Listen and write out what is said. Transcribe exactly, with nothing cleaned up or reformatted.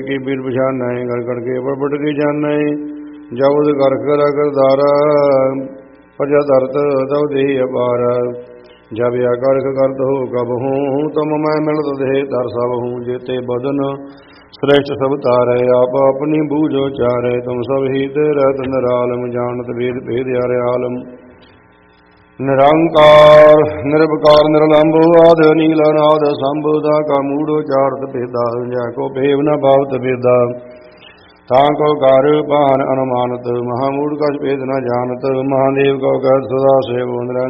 ਕੀ ਬੀਰ ਪਛਾਨੈ ਗੜ ਗੜ ਕੇ ਪਰਪਟ ਕੀ ਜਾਣੈ ਜਬੁਦ ਕਰਖ ਕਰ ਕਰਦਾਰਾ ਪ੍ਰਜਾ ਧਰਤ ਤਉ ਦੇਹੀ ਅਪਾਰ ਜਬ ਆ ਕਰਖ ਕਰਤ ਹੋ ਕਬ ਹੂੰ ਤੁਮ ਮੈਂ ਮਿਲਤ ਦੇਹ ਦਰ ਸਭ ਹੂੰ ਜੇਤੇ ਬਦਨ ਸ੍ਰੇਸ਼ਟ ਸਭ ਤਾਰੈ ਆਪ ਆਪਣੀ ਬੂਝੋ ਚਾਰੈ ਤੁਮ ਸਭ ਹੀ ਤੇ ਰਹਿਤ ਨਿਰਾਲਮ ਜਾਣਤ ਵੇਦ ਭੇਦ ਹਰਿ ਆਲਮ ਨਿਰੰਕਾਰ ਨਿਰਵਕਾਰ ਨਿਰਲੰਭ ਆਦਿ ਨੀਲ ਅਨਾਦ ਸੰਭੂਦਾ ਕਾ ਮੂੜੋ ਚਾਰਤ ਭੇਦਾ ਜੈ ਕੋ ਭੇਵ ਨ ਭਾਵਤ ਭੇਦਾ ਤਾਂ ਕੋ ਕਰ ਭਾਨ ਅਨੁਮਾਨਤ ਮਹਾਮੂੜ ਕਛ ਭੇਦ ਨ ਜਾਣਤ ਮਹਾਦੇਵ ਕੋ ਕਹਿ ਸਦਾ ਸੇਵ